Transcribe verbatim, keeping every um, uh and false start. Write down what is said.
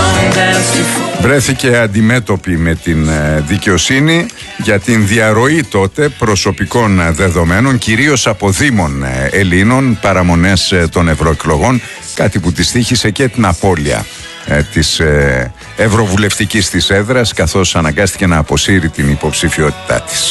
Βρέθηκε αντιμέτωπη με την δικαιοσύνη για την διαρροή τότε προσωπικών δεδομένων, κυρίως από δήμων Ελλήνων, παραμονές των ευρωεκλογών, κάτι που της τύχησε και την απώλεια της ευρωβουλευτικής της έδρας, καθώς αναγκάστηκε να αποσύρει την υποψηφιότητά της.